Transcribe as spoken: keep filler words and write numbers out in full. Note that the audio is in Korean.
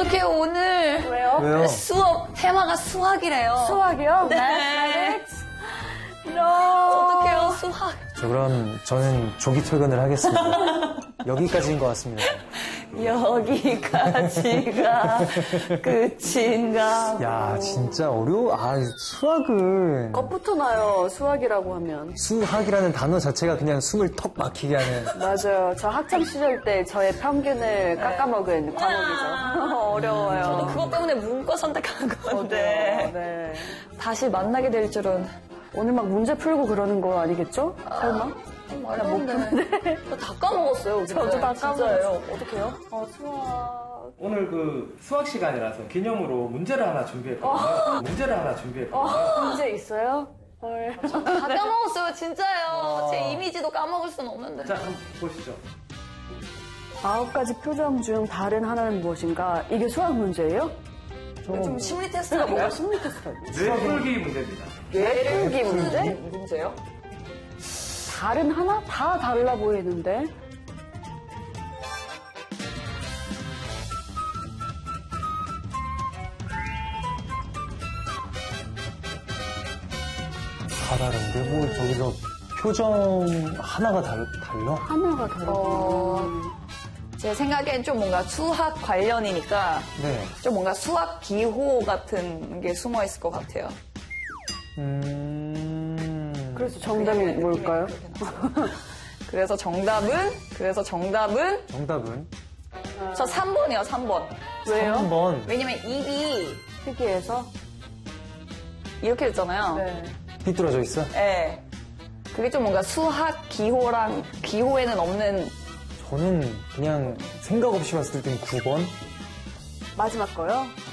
어떡해요, 오늘. 왜요? 왜요? 수업, 테마가 수학이래요. 수학이요? 네. No. 어떡해요, 수학. 저 그럼 저는 조기 퇴근을 하겠습니다. 여기까지인 것 같습니다. 여기까지가 끝인가. 야, 진짜 어려워. 아, 수학은. 겁부터 나요, 수학이라고 하면. 수학이라는 단어 자체가 그냥 숨을 턱 막히게 하는. 맞아요. 저 학창시절 때 저의 평균을 깎아먹은 과목이죠. 어려워요. 저도 그것 때문에 문과 선택한 건데. 네. 다시 만나게 될 줄은. 오늘 막 문제 풀고 그러는 거 아니겠죠? 설마? 말도 안 되네. 저다 까먹었어요. 저도 다 진짜예요. 어떡해요? 어, 수학. 오늘 그 수학 시간이라서 기념으로 문제를 하나 준비했거든요. 문제를 하나 준비했거든요. 문제 있어요? 헐. 다 까먹었어요, 진짜예요. 제 이미지도 까먹을 순 없는데. 자, 한번 보시죠. 아홉 가지 표정 중 다른 하나는 무엇인가? 이게 수학 문제예요? 좀 심리 테스트 뭐가 아닌가요? 심리 테스트 뇌풀기 문제입니다. 뇌풀기 문제? 문제요? 다른 하나? 다 달라 보이는데? 다 다른데? 뭐, 저기서 표정 하나가 달, 달라? 하나가 다르구나. 어, 제 생각엔 좀 뭔가 수학 관련이니까 네. 좀 뭔가 수학 기호 같은 게 숨어 있을 것 같아요. 음. 그래서 정답이 뭘까요? 그래서 정답은, 그래서 정답은 정답은? 저 삼 번이요, 삼 번. 왜요? 삼 번. 왜냐면 입이 특이해서? 이렇게 됐잖아요. 네. 삐뚤어져 있어? 네. 그게 좀 뭔가 수학 기호랑 기호에는 없는 저는 그냥 생각 없이 봤을 땐 구 번? 마지막 거요?